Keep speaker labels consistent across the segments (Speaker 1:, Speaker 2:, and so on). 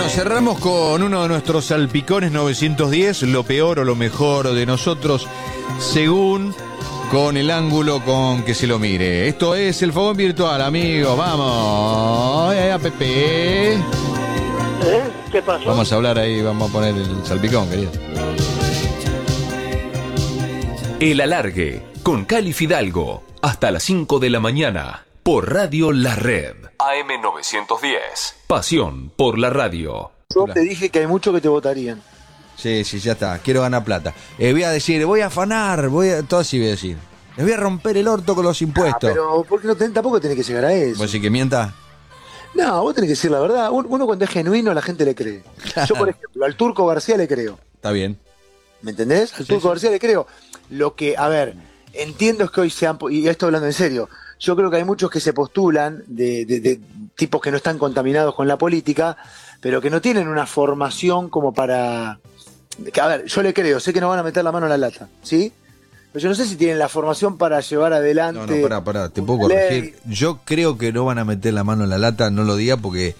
Speaker 1: Cerramos con uno de nuestros salpicones 910, lo peor o lo mejor de nosotros, según con el ángulo con que se lo mire. Esto es el fogón virtual, amigos. Vamos, Pepe.
Speaker 2: ¿Qué pasó?
Speaker 1: Vamos a hablar ahí, vamos a poner el salpicón, querido.
Speaker 3: El Alargue, con Cali Fidalgo, hasta las 5 de la mañana, por Radio La Red. AM 910, pasión por la radio.
Speaker 2: Yo te dije que hay muchos que te votarían.
Speaker 1: Sí, ya está, quiero ganar plata. Voy a decir, voy a afanar, todo así voy a decir. Les voy a romper el orto con los impuestos.
Speaker 2: Pero ¿por qué tampoco tenés que llegar a eso?
Speaker 1: ¿Vos decís que mienta?
Speaker 2: No, vos tenés que decir la verdad. Uno cuando es genuino, la gente le cree. Yo, por ejemplo, al Turco García le creo.
Speaker 1: Está bien.
Speaker 2: ¿Me entendés? Al Turco García le creo. Lo que, a ver, entiendo es que hoy y estoy hablando en serio, yo creo que hay muchos que se postulan de tipos que no están contaminados con la política, pero que no tienen una formación como para... A ver, yo le creo, sé que no van a meter la mano en la lata, ¿sí? Pero yo no sé si tienen la formación para llevar adelante...
Speaker 1: No, pará, te puedo corregir. Yo creo que no van a meter la mano en la lata, no lo diga porque...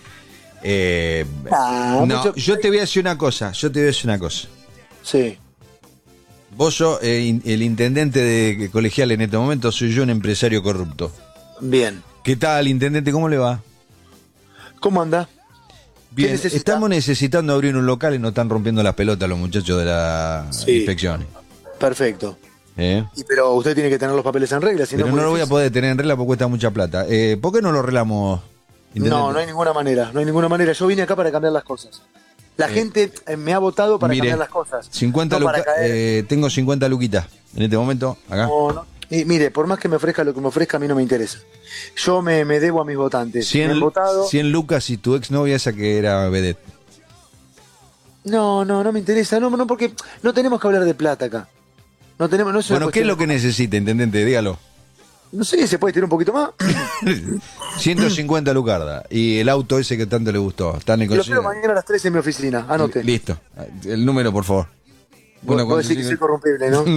Speaker 1: yo te voy a decir una cosa,
Speaker 2: Sí.
Speaker 1: Vos sos el intendente de Colegial en este momento, soy yo un empresario corrupto.
Speaker 2: Bien.
Speaker 1: ¿Qué tal, intendente? ¿Cómo le va?
Speaker 2: ¿Cómo anda?
Speaker 1: Bien, estamos necesitando abrir un local y nos están rompiendo las pelotas los muchachos de la inspección.
Speaker 2: Perfecto. Pero usted tiene que tener los papeles en regla.
Speaker 1: Pero no lo voy a poder tener en regla porque cuesta mucha plata. ¿Por qué no lo arreglamos, intendente?
Speaker 2: No hay ninguna manera. Yo vine acá para cambiar las cosas. La gente me ha votado para cambiar las cosas.
Speaker 1: 50 tengo 50 luquitas en este momento, acá.
Speaker 2: No. Y mire, por más que me ofrezca lo que me ofrezca, a mí no me interesa. Yo me debo a mis votantes.
Speaker 1: 100 lucas y tu exnovia esa que era vedette.
Speaker 2: No me interesa. No, porque no tenemos que hablar de plata acá.
Speaker 1: Bueno, ¿qué es lo que necesita, intendente? Dígalo.
Speaker 2: No sé, ¿se puede tirar un poquito más?
Speaker 1: 150 lucarda. Y el auto ese que tanto le gustó. Lo
Speaker 2: quiero mañana a las 3 en mi oficina. Anote.
Speaker 1: Listo. El número, por favor.
Speaker 2: Vos decís que soy corrompible, ¿no?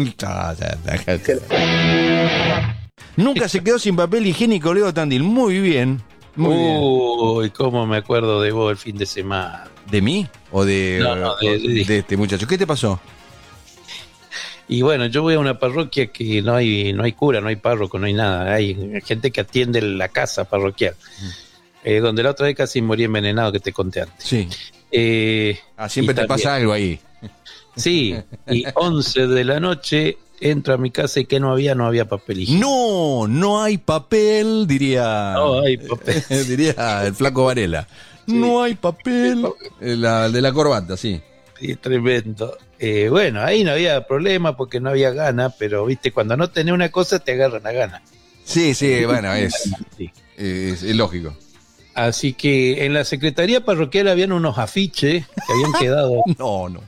Speaker 1: Nunca se quedó sin papel higiénico, Leo Tandil. Muy bien.
Speaker 4: Uy, cómo me acuerdo de vos el fin de semana.
Speaker 1: ¿De mí? ¿O de este muchacho? ¿Qué te pasó?
Speaker 4: Y bueno, yo voy a una parroquia que no hay cura, no hay párroco, no hay nada. Hay gente que atiende la casa parroquial. Donde la otra vez casi morí envenenado, que te conté antes.
Speaker 1: Sí. Siempre te pasa algo ahí.
Speaker 4: Sí, y 11 de la noche entro a mi casa y que no había papel higiénico.
Speaker 1: No hay papel, diría.
Speaker 4: No hay papel.
Speaker 1: Diría el flaco Varela. Sí. No hay papel. De la corbata, sí.
Speaker 4: Sí, tremendo. Bueno, ahí no había problema porque no había gana, pero viste, cuando no tenés una cosa te agarran a gana.
Speaker 1: Sí, bueno, es lógico.
Speaker 4: Así que en la secretaría parroquial habían unos afiches que habían quedado.
Speaker 1: No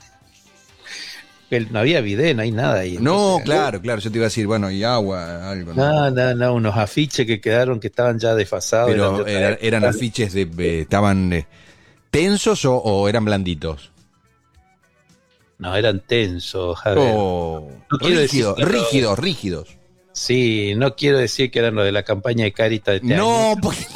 Speaker 4: había bidet, no hay nada ahí.
Speaker 1: No, claro, yo te iba a decir, bueno, y agua, algo.
Speaker 4: No, unos afiches que quedaron, que estaban ya desfasados.
Speaker 1: Pero eran afiches ¿estaban tensos o eran blanditos?
Speaker 4: No, eran tensos, Javier.
Speaker 1: Rígidos.
Speaker 4: Sí, no quiero decir que eran los de la campaña de Caritas de este año.
Speaker 1: Porque...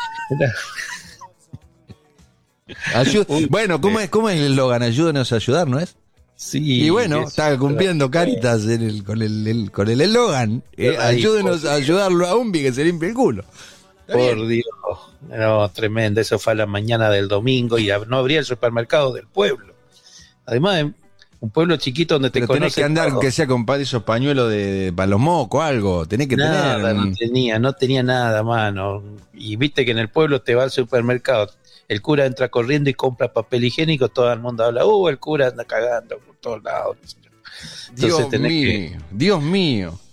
Speaker 1: Bueno, ¿cómo es el eslogan? Ayúdenos a ayudar, ¿no es?
Speaker 4: Sí.
Speaker 1: Y bueno, está cumpliendo Caritas con el eslogan. Ayúdenos a ayudarlo a Umbi que se limpie el culo.
Speaker 4: Por Dios. No, tremendo. Eso fue a la mañana del domingo y no abría el supermercado del pueblo. Además, un pueblo chiquito donde te
Speaker 1: tenés que andar, que sea con esos pañuelos para los mocos, algo. Tenés que
Speaker 4: nada,
Speaker 1: tener.
Speaker 4: No tenía nada, mano. Y viste que en el pueblo te va al supermercado. El cura entra corriendo y compra papel higiénico. Todo el mundo habla, el cura anda cagando por todos lados. Entonces,
Speaker 1: Dios mío.